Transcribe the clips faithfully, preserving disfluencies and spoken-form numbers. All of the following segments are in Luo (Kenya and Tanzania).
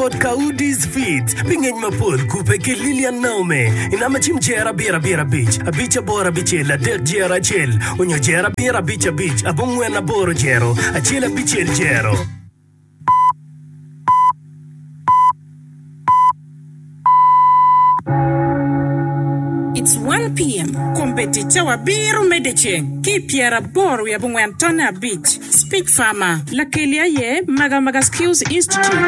bot Kaudi's feet. Pingin mapul kupe ke Lilian Naume. Inama chim jera bira bira beach. A beach a bora bichela dek jera chel. Unyo jera bira beach a beach. A bungwena boro jero. A chela bichel jero. It's one p m Competitor wa biru medecheng. Ki Pierre Boru ya bungwen Tona Beach. Speak Farmer. La kelia ye Maga Maga Skills Institute.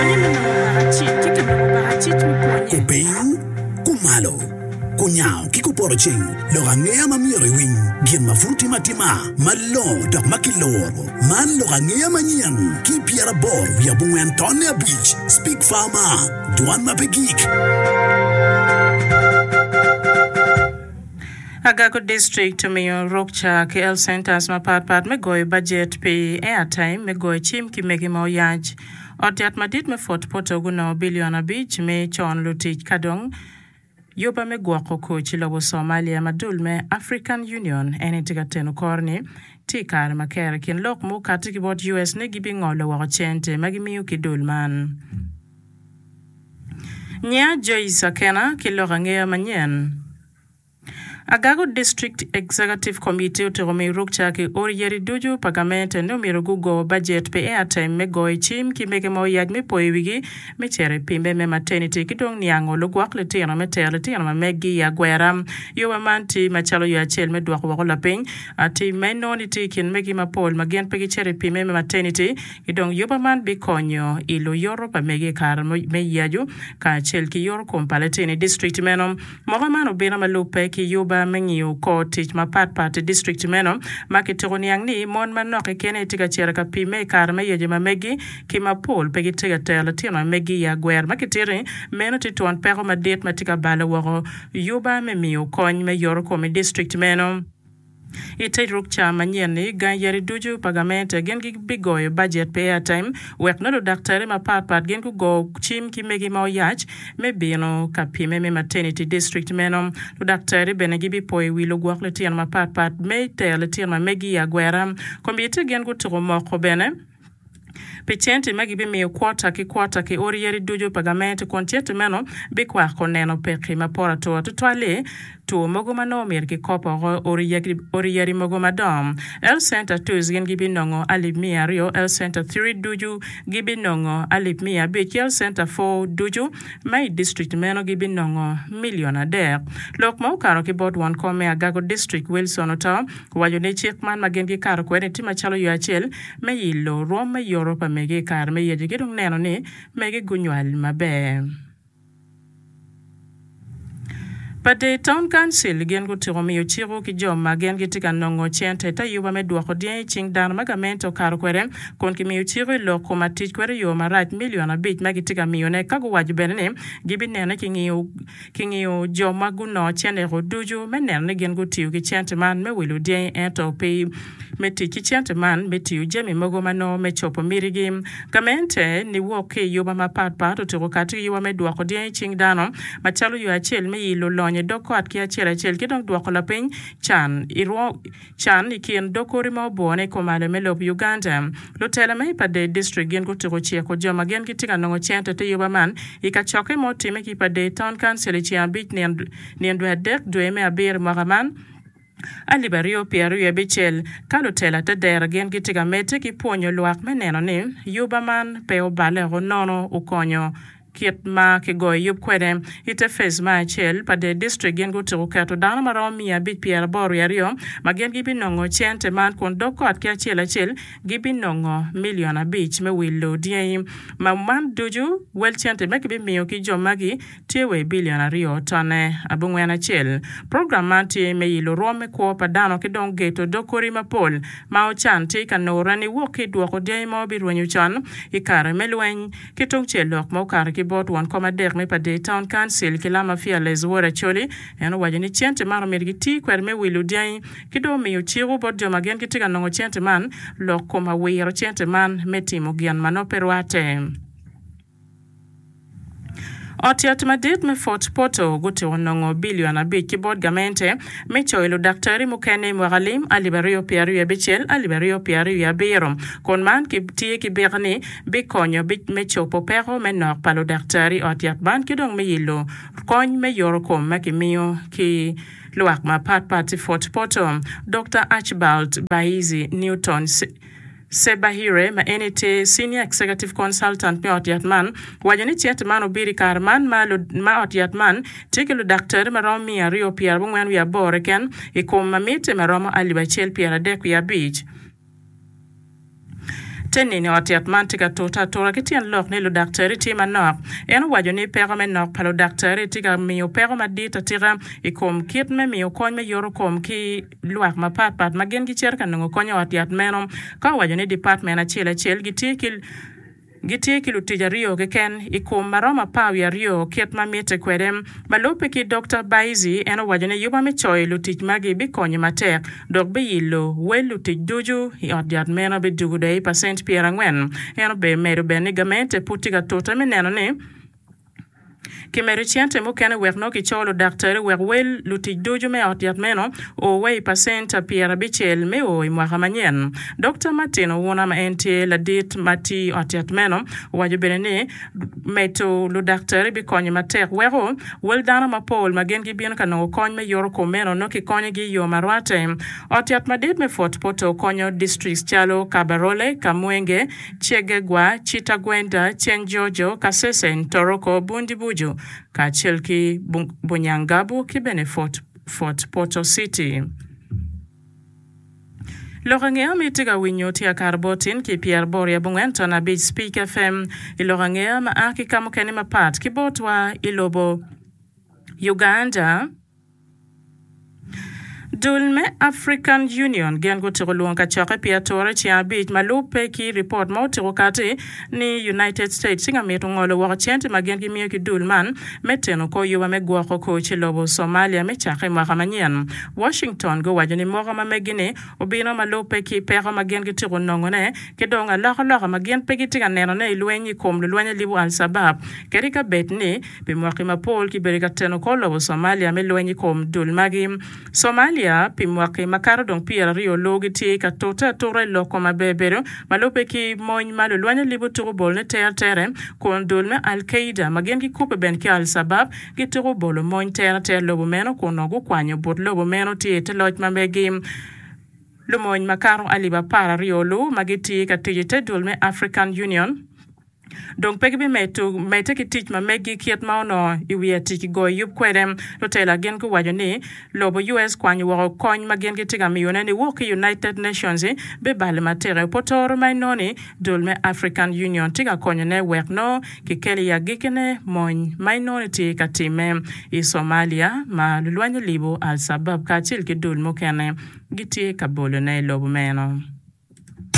Kupeu, kumalo, kunyao, kikuporocheng, lorangea mamiri wing, gien mafuti matima, malo, dok makiloro, man lorangea manyan, ki Pierre Boru ya bungwen Tona Beach. Speak Farmer, duan mapegik. Agago district me rokcha K L centers ma part part me goy budget pay airtime me goy chim ki me mo yaj otiat madit me fort poto guno billion beach me chon lutich kadong yoba me gwa ko chilo Somalia madul me African Union ene tigateno korni tikar makere kin lok mu katiki bot U S ne gibi ngolo wa chente magimi ki dulman nya Joyce Akena kilo range manyen Agago District Executive Committee uterome rukcha ke oriyeri duju pagamente no mirugugo budget pe airtime me goy chim ki mege mo yag me poiwigi me chere pimbe me maternity kidong niango lo gwak le tino me tere tino me megi ya gweram yo manti machalo yo achel me dwak wako la ping ati minority kin megi ma pol magen pegi chere pimbe me maternity kidong yo man bi konyo ilo yoro pa megi kar me yaju ka achel ki yoro kompaletini district menom mo man obena malupe ki yo mengiu ko teach ma pat pat district meno makitoni yang ni mon manoke kene tiga chera ka pime kar me yeje ma megi ki ma pol pegi tiga tela tina megi ya gwer makitiri meno tituan pero ma det matika bala woro yuba me miu kon me yor ko me district meno Ite rukcha manyeni gan yeri duju pagamente gen ki bigoy budget pay airtime wek no daktari ma pat pat gen ku go chim ki megi ma yach me bino kapime me maternity district menom lu daktari benegi bi poi wilo gwak le tien ma pat pat me tel tien ma megi ya gweram kombite gen ku to mo ko bene Pichenti magi bi mi kwota ki kwota ki oriyeri duju pagamente kontiete meno bi kwa koneno peki ma pora to tutwale to mogoma no mer ki kopa oriyeri oriyeri mogoma dom El Center two gen gibi nongo alip mi ario El Center three duju gibi nongo alip mi abi El Center four duju my district meno gibi nongo milliona der lok mo karo ki bot one come Agago district Wilson ota wajo ne chekman magen ki karo kwene tima chalo yo achel me yilo roma Europa mege kar me yeje gidong neno ni mege gunywal mabe Pade town council gen go tiro mi chiro ki joma gen gitika nongo chente ta yuba me duoko die ching dan magamento karo kwere kon ki mi chiro lo komati kwere yo marat million a bit magitika mione kago waju benene gibi nene kingiyo kingiyo joma guno chene ro duju menene gen go tiu ki chente man me wilu die ento pe meti ki chente man meti jemi mogo mano me chopo mirigi kamente ni woke yuba ma pat pat to kati yuba me duoko die ching dano machalo yo achel me yilo lo doko at kia chela chel kidong duoko la piny chan iro chan ikien doko rimo bone komale melop Uganda lutela mai pade district gen ko tiro chia ko joma gen kitika nongo chente te yoba man ika choke mo time ki pade town council chia bit ni ndu dek dueme abir magaman Alibario Pierre Yebichel kalutela te der gen kitika mete ki ponyo luak meneno ni yoba man peo bale nono ukonyo Kiet ma ke goy yup kwede ite fez ma chel pa de district gen go to kato dana maro mia bit Pierre Boru yario magen gibi nongo chente man kon doko at kia chela chel gibi nongo million a beach me willo die ma man duju wel chente me gibi miyo ki jomagi tiewe billion a rio tane abungwena chel program manti me yilo rome ko pa dano ki don geto dokori ma pol ma o chanti ka norani woki duoko die mo birwenyu chan ikare melwen kitong chelok mo kare ki bot one comma der me pa de town council kila mafia les wora choli eno wajeni chente maro mergiti kwer me wilu dai kido me uchiro bot joma gen kitiga nongo chente man lo koma wiro chente man metimo gian mano perwate Otiat madit me Fort Poto gute onongo bilion abich kibod gamente me choilo daktari mukene mwagalim alibario piaru ya bichel alibario piaru ya biro kon man ki tie ki berni be konyo bit me chopo pero me nok palo daktari otiat ban kidong me yilo kony me yoro kom me ki miyo ki luak ma pat pati Fort Poto. Doctor Archibald Baizi Newton Sebahire ma enite senior executive consultant me otiat man wajani tiet man obiri karman ma ma otiat man tikelu doctor ma romi ya rio pier bungwen wi abore ken e kom ma mete ma romo alibachel pier adek ya beach tenini otiat man tika tota tora kitian lok ne lo daktari ti manok en wajoni pero me nok palo daktari tika miyo pero ma dita tira e kom kit me miyo kon me yoro kom ki luak ma pat pat ma gen gi cher kan ngo konyo otiat menom ka wajoni department a chela chel gi tikil Giti kilu tijario geken ikum maroma pawi ya rio kiet mamete kwedem malope ki Doctor Baizi eno wajane yuba mechoy lutij magi bikonyi matek dok be yilo we lutij duju yodiad meno be dugudai percent pierangwen eno be meru be nigamente putiga tota meneno ni Kimericiente mukene wekno ki cholo daktari wek wel luti dojo me otiat meno o wei pasenta piera bichel me o imwaka manyen. Doctor Martino wona ma ente la dit mati otiat meno wajibene ne meto lu daktari bi konye matek wero wel dana ma pol magen gi bien kano konye me yoro komeno no ki konye gi yo marwate. Otiat madit me Fort Poto konyo districts chalo Kabarole, Kamwenge, Chegegwa, Chitagwenda, Chenjojo, Kasese, Toroko, Bundibujo. Kachel ki Bunyangabu ki bene Fort, Fort Poto City. Lorangea mitiga winyoti ya karbotin ki Pierre Boria Bungwento na Beach Speak F M. Ilorangea maaki kamu keni mapat ki botwa ilobo Uganda. Dulme African Union gen go tiruluan ka chaka pia tore chia beach malupe ki report mo tirokati ni United States singa metu ngolo waka chente magen ki miyo ki dulman meteno ko yuwa me gwa ko ko chilobo Somalia me chaka mwaka manyan Washington go wajani mwaka mamegine obino malupe ki pera magen ki tiru nongone ki donga laka laka magen peki tiga neno ne iluenyi kom luenyi libu al-sabab kerika betni bi mwaki mapol ki berika teno ko lobo Somalia me luenyi kom dulmagi Somalia pimwake makaro dong pia rio logi ti ka tota tore loko mabebero malope ki moñ malo luanya libo turo bol ne ter tere kon dolme Al-Qaeda magen ki kupe ben ki al-sabab ki turo bolo moñ ter ter lobo meno konogo kwanyo bot lobo meno ti ete loj mabegi lo moñ makaro aliba para rio lo magiti ka tijite dolme African Union Donc pegi bi metu mete ki teach ma megi kiet ma ono iwi atiki go yup kwedem lo tela gen ku wajoni lobo U S kwanyi wako kony ma gen ki tiga miyone ni woki United Nations be bale matere potoro may noni dulme African Union tiga konyo ne wek no ki keli ya gikene mony may noni ti katime i Somalia ma lulwanyo libo al sabab kachil ki dulmo kene giti kabolo ne lobo meno.